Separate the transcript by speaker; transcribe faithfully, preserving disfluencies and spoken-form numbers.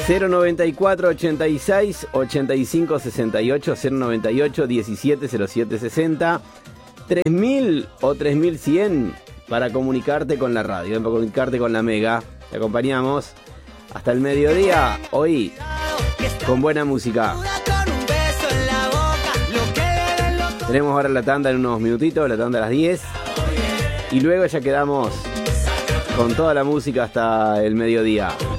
Speaker 1: cero noventa y cuatro, ochenta y seis, ochenta y cinco, sesenta y ocho, cero noventa y ocho, diecisiete, cero siete, sesenta, tres mil o tres mil cien para comunicarte con la radio, para comunicarte con la Mega. Te acompañamos hasta el mediodía, hoy con buena música. Tenemos ahora la tanda en unos minutitos, la tanda a las diez. Y luego ya quedamos con toda la música hasta el mediodía.